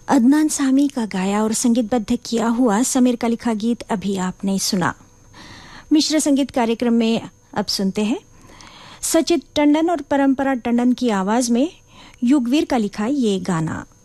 अदनान सामी का गाया और संगीतबद्ध किया हुआ समीर का लिखा गीत अभी आपने सुना। मिश्र संगीत कार्यक्रम में अब सुनते हैं सचित टंडन और परंपरा टंडन की आवाज में युगवीर का लिखा ये गाना।